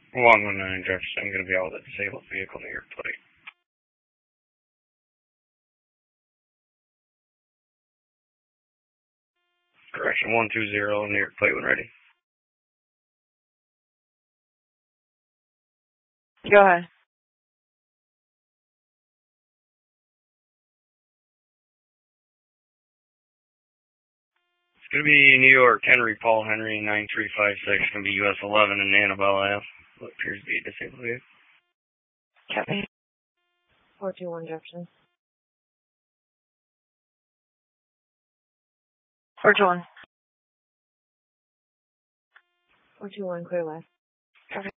119 Jefferson, going to be out with a disabled vehicle near your plate. Correction, 120 near your plate when ready. Go ahead. It's going to be New York, Henry, Paul Henry, 9356. Going to be US 11 in Annabelle Ave. What appears to be a disabled vehicle. Copy. 421 Jefferson. 421. 421, clear left. Copy.